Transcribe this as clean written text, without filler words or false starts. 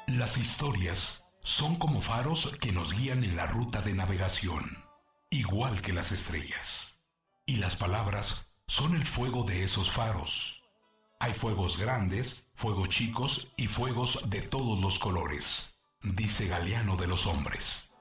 Las historias son como faros que nos guían en la ruta de navegación, igual que las estrellas. Y las palabras son el fuego de esos faros. Hay fuegos grandes, fuegos chicos y fuegos de todos los colores, dice Galeano de los Hombres.